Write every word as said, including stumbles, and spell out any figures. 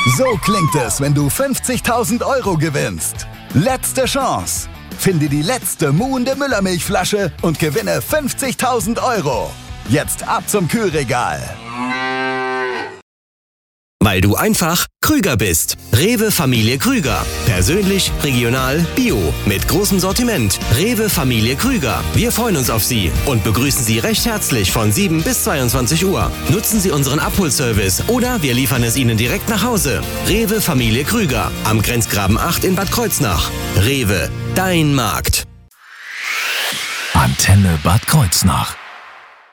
So klingt es, wenn du fünfzigtausend Euro gewinnst. Letzte Chance. Finde die letzte muhende Müllermilchflasche und gewinne fünfzigtausend Euro. Jetzt ab zum Kühlregal. Weil du einfach Krüger bist. Rewe Familie Krüger. Persönlich, regional, bio. Mit großem Sortiment. Rewe Familie Krüger. Wir freuen uns auf Sie und begrüßen Sie recht herzlich von sieben bis zweiundzwanzig Uhr. Nutzen Sie unseren Abholservice oder wir liefern es Ihnen direkt nach Hause. Rewe Familie Krüger. Am Grenzgraben acht in Bad Kreuznach. Rewe, dein Markt. Antenne Bad Kreuznach.